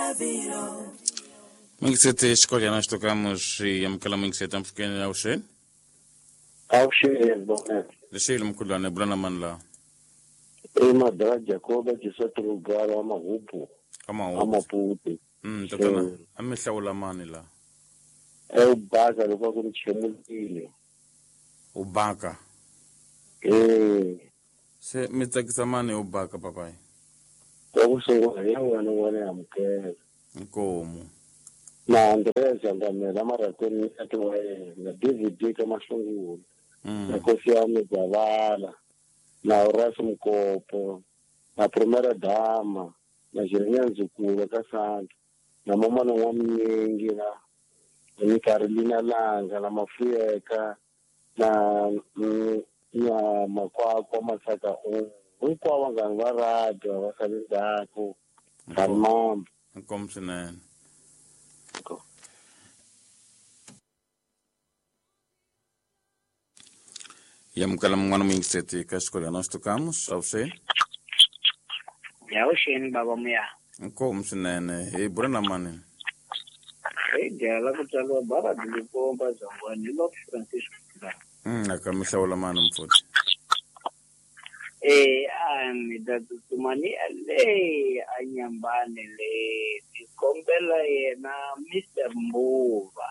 Mingisete escolha nós tocamos e a mekala mingisete am fukene na ushe. Aushe bone. Leshile mkulwane brana manla. Ema daraja koba kisatu gara ama hupu. Kama Ama puti. totona. Amehlawula mani la. Baza lokwa kumchemulile. Ubaka. Se mitsakisa mani ubaka papai. Kwakusoko yawana amkela. Nkomo. Na Andres andamela maratoni atwaye na DVD kama shungulu. Na kofi yami Zavala. Na Horace Mkopo. Na Primera Dama. Na Jeremia Nzukulu kasanta. Na mama na wamnyengi na ni Carolina Langa na Mafuyeka na makwakwa masaka hinkwavo vanghana va radio va sale ndzhaku ka mama Nkomo swinene. Ya mkala mwana mingisete ka escolha nós tocamos ao você. Ya usheni baba muya. Nkomo swinene. Brana mani. Jala kutsaliwa bara dilikomba zangwani lo Francisco. Akamihlawula mani mfuthi. Ani datumani ale anyambane le dikombela yena Mr. Mbuva.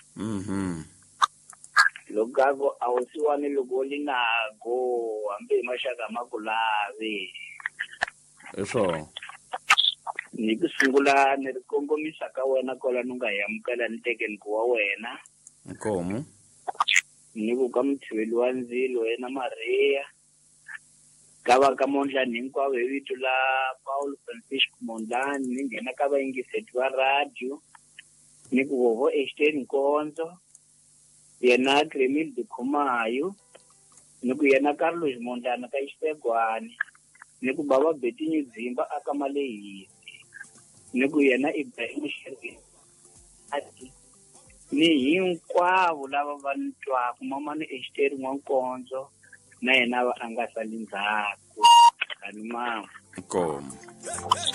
Logago awusiwani lugoli nago ambe mashaka makulavi. Eso. Nikusungula nirikongomisa ka wena kola nunga yamukela nitekeni kuwa wena. Nkomo. Niku ka mthiveli wa ndzilo wena Maria. Kava ka Mondlani hinkwavo hi vito la Paul Francisco Mondlani ni nghena ka vayingiseti va radio ni ku vovo Eshten Nkonzo yena Gremil Dikhumayo ni ku yena Carlos Mondlani ka Xisegwani ni ku baba Betty Dzimba aka Malehisi ni ku yena Ibrahim Sheri ni hinkwavo lava va nitwaku mama ni Eshten Nkonzo na yena va anga sali ndzhaku ani mama Nkomo.